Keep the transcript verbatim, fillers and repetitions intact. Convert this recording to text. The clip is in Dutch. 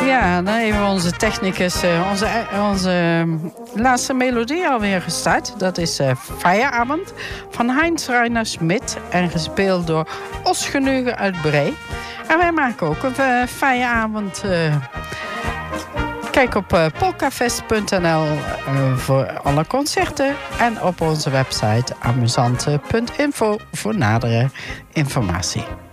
Ja, dan even onze technicus, uh, onze, onze uh, laatste melodie alweer gestart. Dat is uh, Feierabend van Heinz Reiner Schmidt en gespeeld door Os Genugen uit Bree. En wij maken ook een uh, Feierabend. Uh, kijk op uh, polkafest punt n l uh, voor alle concerten en op onze website amusante punt info voor nadere informatie.